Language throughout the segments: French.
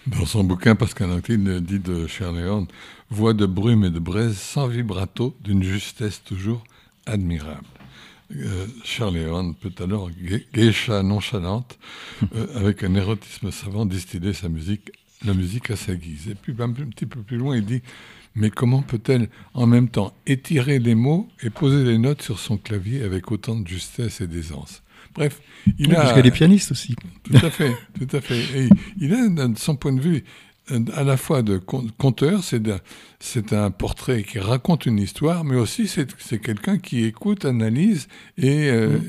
Dans son bouquin, Pascal Anquetil dit de Charles Horn, voix de brume et de braise sans vibrato, d'une justesse toujours admirable. Charles Horn peut alors, geisha nonchalante, avec un érotisme savant, distiller la musique à sa guise. Et puis un petit peu plus loin, il dit, mais comment peut-elle en même temps étirer les mots et poser les notes sur son clavier avec autant de justesse et d'aisance? Bref, parce qu'elle est pianiste aussi. Tout à fait, tout à fait. Et il a, de son point de vue, à la fois de conteur, c'est un portrait qui raconte une histoire, mais aussi c'est quelqu'un qui écoute, analyse et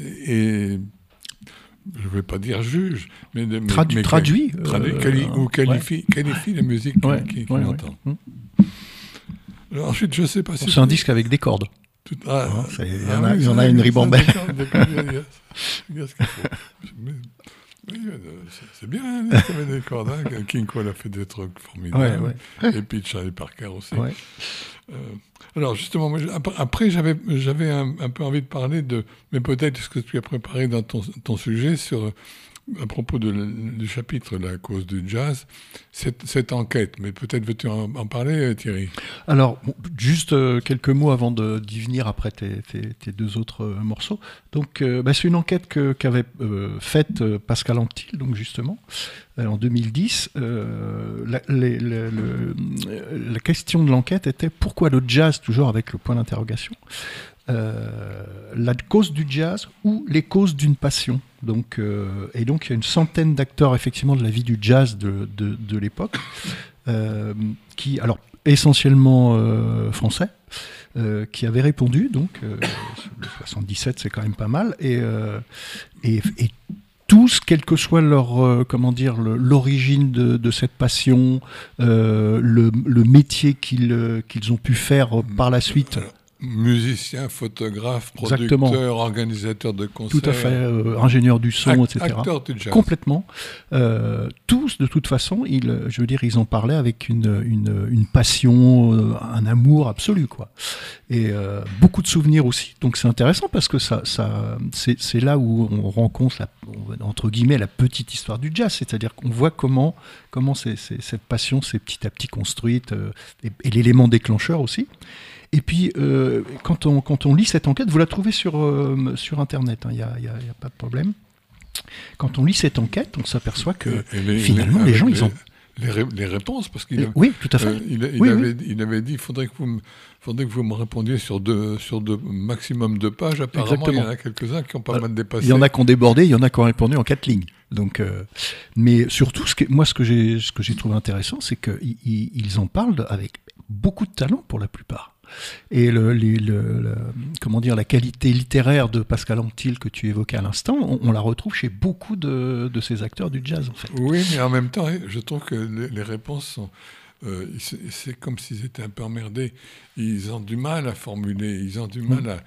je ne vais pas dire juge, mais traduit ou qualifie la musique qu'il entend. Alors, ensuite, je ne sais pas si... C'est un disque avec des cordes. Il y en a une ribambelle. C'est bien, ça avait des cordes. King Cole a fait des trucs formidables. Et puis Charlie Parker aussi. Alors justement, après j'avais un peu envie de parler de... Mais peut-être ce que tu as préparé dans ton sujet à propos du chapitre La cause du jazz, cette enquête. Mais peut-être veux-tu en parler, Thierry? Alors, juste quelques mots avant d'y venir après tes deux autres morceaux. Donc, c'est une enquête qu'avait faite Pascal Anquetil, donc justement, en 2010. La question de l'enquête était pourquoi le jazz, toujours avec le point d'interrogation, la cause du jazz ou les causes d'une passion. Donc, et donc il y a une centaine d'acteurs effectivement de la vie du jazz de l'époque, qui, alors essentiellement français, qui avaient répondu. Donc, le 77, c'est quand même pas mal. Et tous, quelle que soit leur, l'origine de cette passion, le métier qu'ils ont pu faire par la suite. Musicien, photographe, producteur, organisateur de concerts. Tout à fait, ingénieur du son, etc. Acteur du jazz. Complètement. Tous, de toute façon, ils en parlaient avec une passion, un amour absolu, quoi. Et beaucoup de souvenirs aussi. Donc c'est intéressant parce que c'est là où on rencontre, entre guillemets, la petite histoire du jazz. C'est-à-dire qu'on voit comment cette passion s'est petit à petit construite, et l'élément déclencheur aussi. Et puis, quand on lit cette enquête, vous la trouvez sur Internet, il n'y a pas de problème. Quand on lit cette enquête, on s'aperçoit que finalement, les gens, ils ont... Les réponses, parce qu'il oui, tout à fait. Il avait dit, il faudrait que vous me répondiez sur deux maximum 2 pages. Apparemment, exactement. Il y en a quelques-uns qui ont pas mal dépassé. Il y en a qui ont débordé, il y en a qui ont répondu en 4 lignes. Donc, mais surtout, ce que j'ai trouvé intéressant, c'est qu'ils en parlent avec beaucoup de talent pour la plupart. Et la qualité littéraire de Pascal Anquetil que tu évoquais à l'instant, on la retrouve chez beaucoup de ces acteurs du jazz, en fait. Oui, mais en même temps, je trouve que les réponses sont... c'est comme s'ils étaient un peu emmerdés. Ils ont du mal à formuler, ils ont du mal à...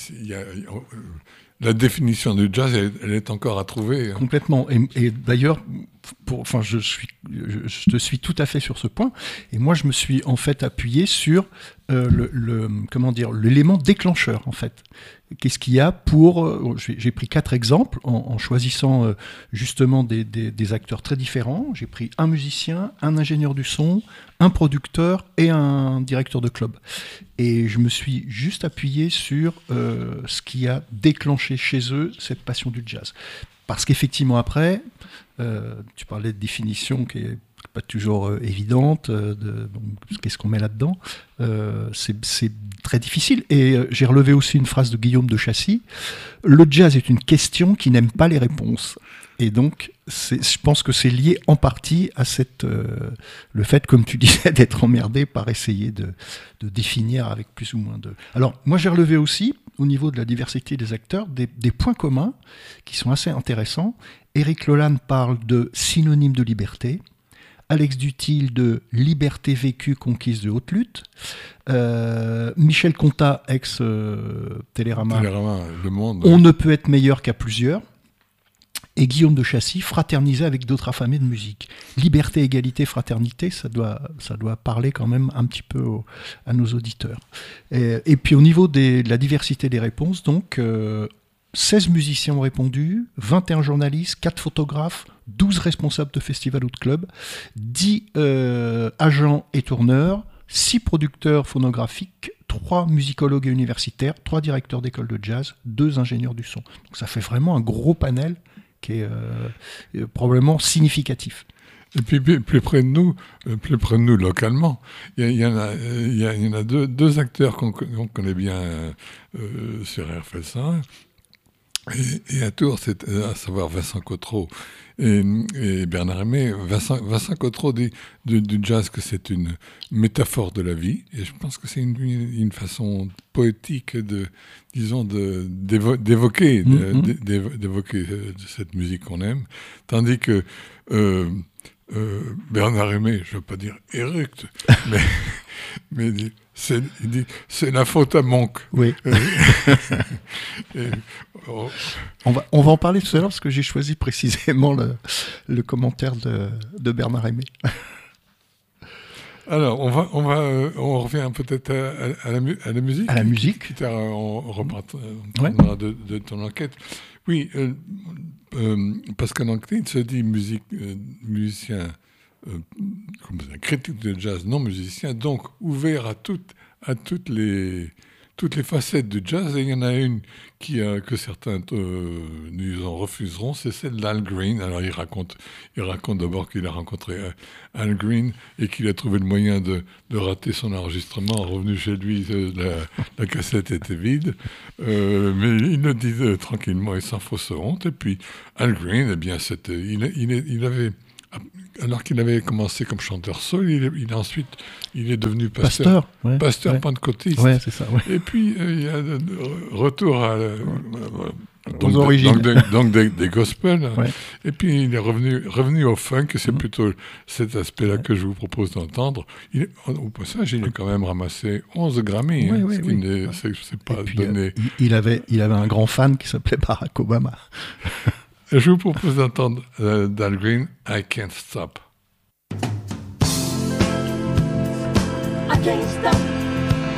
la définition du jazz, elle est encore à trouver. Complètement. Et d'ailleurs, je te suis tout à fait sur ce point. Et moi, je me suis en fait appuyé sur l'élément déclencheur, en fait. Qu'est-ce qu'il y a pour... J'ai pris 4 exemples en choisissant justement des acteurs très différents. J'ai pris un musicien, un ingénieur du son, un producteur et un directeur de club. Et je me suis juste appuyé sur ce qui a déclenché chez eux cette passion du jazz. Parce qu'effectivement après, tu parlais de définition qui est pas toujours évidente, qu'est-ce qu'on met là-dedans, c'est très difficile. Et j'ai relevé aussi une phrase de Guillaume de Chassis, le jazz est une question qui n'aime pas les réponses. Et donc, je pense que c'est lié en partie à le fait, comme tu disais, d'être emmerdé par essayer de définir avec plus ou moins de... Alors, moi j'ai relevé aussi, au niveau de la diversité des acteurs, des points communs qui sont assez intéressants. Éric Lolan parle de synonyme de liberté, Alex Duthil de liberté vécue conquise de haute lutte, Michel Contat, ex-Télérama, Le Monde. On ne peut être meilleur qu'à plusieurs, et Guillaume de Chassis, fraterniser avec d'autres affamés de musique. Liberté, égalité, fraternité, ça doit parler quand même un petit peu à nos auditeurs. Et puis au niveau de la diversité des réponses, donc 16 musiciens ont répondu, 21 journalistes, 4 photographes, 12 responsables de festivals ou de clubs, 10 agents et tourneurs, 6 producteurs phonographiques, 3 musicologues et universitaires, 3 directeurs d'école de jazz, 2 ingénieurs du son. Donc ça fait vraiment un gros panel qui est probablement significatif. Et puis plus près de nous localement, il y en a deux acteurs qu'on connaît bien sur RFL5 et à Tours, c'est à savoir Vincent Cotreau et Bernard Aimé. Vincent Cotreau dit du jazz que c'est une métaphore de la vie, et je pense que c'est une façon poétique d'évoquer cette musique qu'on aime, tandis que Bernard Aimé, je ne veux pas dire éructe, mais il dit c'est la faute à Monk. Oui. On va en parler tout à l'heure parce que j'ai choisi précisément le commentaire de Bernard Aimé. Alors, on revient peut-être à la musique. À la musique. On reprendra de ton enquête. Oui, Pascal Anquetil se dit musicien, critique de jazz, non musicien, donc ouvert à toutes les facettes du jazz. Et il y en a une que certains nous en refuseront, c'est celle d'Al Green. Alors il raconte d'abord qu'il a rencontré Al Green et qu'il a trouvé le moyen de rater son enregistrement. Revenu chez lui, la cassette était vide, mais il le dit tranquillement et sans fausse honte. Et puis Al Green, eh bien, il avait, alors qu'il avait commencé comme chanteur soul, il est devenu pasteur pentecôtiste. Ouais, c'est ça. Ouais. Et puis il y a retour aux origines. Donc des gospels. Ouais. Et puis il est revenu au funk, et c'est plutôt cet aspect-là que je vous propose d'entendre. Au passage, il a quand même ramassé 11 Grammy, c'est pas puis, donné. Il avait un grand fan qui s'appelait Barack Obama. Je vous propose d'entendre d'Al Green, I Can't Stop. I can't stop.